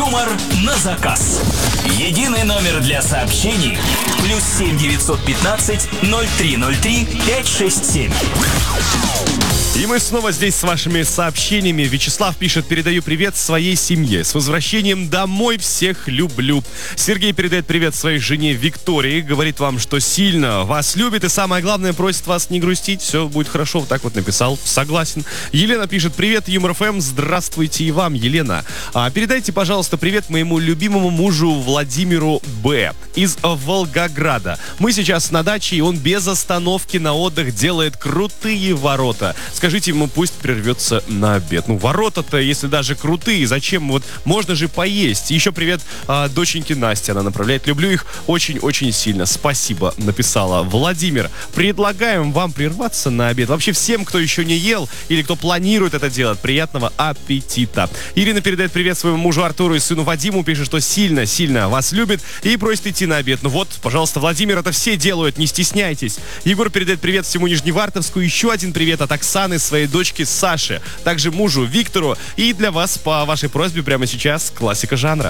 Юмор на заказ. Единый номер для сообщений. +7 915 0303 567. И мы снова здесь с вашими сообщениями. Вячеслав пишет: передаю привет своей семье. С возвращением домой, всех люблю. Сергей передает привет своей жене Виктории. Говорит вам, что сильно вас любит и, самое главное, просит вас не грустить. Все будет хорошо. Вот так вот написал. Согласен. Елена пишет: привет, Юмор ФМ. Здравствуйте и вам, Елена. Передайте, пожалуйста, привет моему любимому мужу Владимиру Б. из Волгограда. Мы сейчас на даче, и он без остановки на отдых делает крутые ворота. Скажите ему, пусть прервется на обед. Ну, ворота-то, если даже крутые, зачем? Вот можно же поесть. Еще привет доченьке Насте, она направляет. Люблю их очень-очень сильно. Спасибо, написала Владимир. Предлагаем вам прерваться на обед. Вообще всем, кто еще не ел или кто планирует это делать, приятного аппетита. Ирина передает привет своему мужу Артуру и сыну Вадиму. Пишет, что сильно-сильно вас любит и просит идти на обед. Ну вот, пожалуйста, Владимир, это все делают, не стесняйтесь. Егор передает привет всему Нижневартовску. Еще один привет от Оксаны, своей дочки Саши, также мужу Виктору. И для вас, по вашей просьбе, прямо сейчас классика жанра.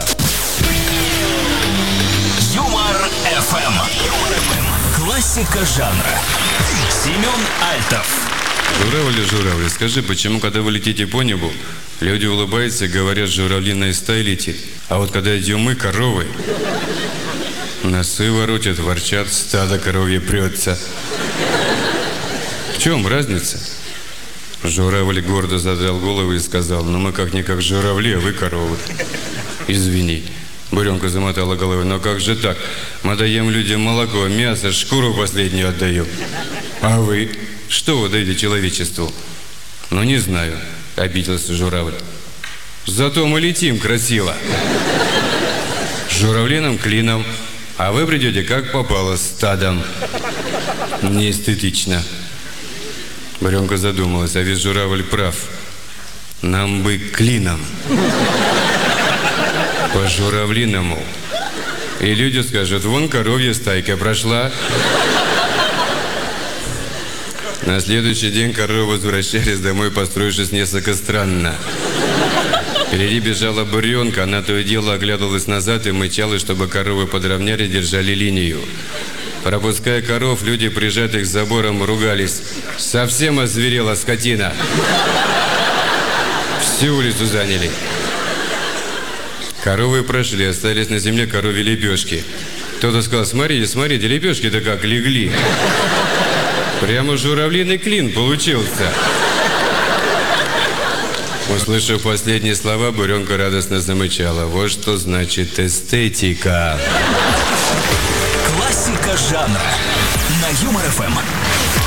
Юмор ФМ. Классика жанра. Семен Альтов. Журавли, скажи, почему, когда вы летите по небу, люди улыбаются и говорят, журавлиная стая летит, а вот когда идем мы, коровы, носы воротят, ворчат, стадо коровье прется. В чем разница? Журавль гордо задрал голову и сказал: ну мы как-никак журавли, а вы коровы. Извини. Буренка замотала головой: но как же так? Мы даем людям молоко, мясо, шкуру последнюю отдаем. А вы? Что вы даете человечеству? Ну не знаю, обиделся журавль. Зато мы летим красиво. Журавлиным клином, а вы придете как попало, стадом. Неэстетично. Буренка задумалась, а ведь журавль прав. Нам бы клином. По журавлиному. И люди скажут: вон коровья стайка прошла. На следующий день коровы возвращались домой, построившись несколько странно. Впереди бежала буренка, она то и дело оглядывалась назад и мычала, чтобы коровы подровняли, держали линию. Пропуская коров, люди, прижатых к заборам, ругались. Совсем озверела скотина. Всю улицу заняли. Коровы прошли, остались на земле коровьи лепешки. Кто-то сказал: смотрите, лепешки-то как легли. Прямо журавлиный клин получился. Услышав последние слова, буренка радостно замычала. Вот что значит эстетика. Классика жанра на Юмор ФМ.